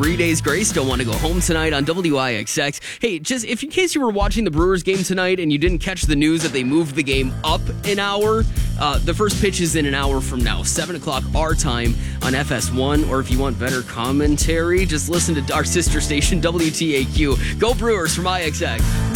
3 days grace. Don't want to go home tonight on WIXX. Hey, just if in case you were watching the Brewers game tonight and you didn't catch the news that they moved the game up an hour, the first pitch is in an hour from now, 7 o'clock our time on FS1. Or if you want better commentary, just listen to our sister station, WTAQ. Go Brewers from IXX.